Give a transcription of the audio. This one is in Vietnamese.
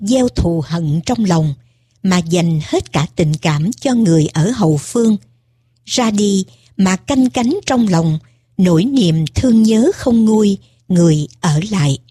gieo thù hận trong lòng, mà dành hết cả tình cảm cho người ở hậu phương. Ra đi mà canh cánh trong lòng, nỗi niềm thương nhớ không nguôi, người ở lại.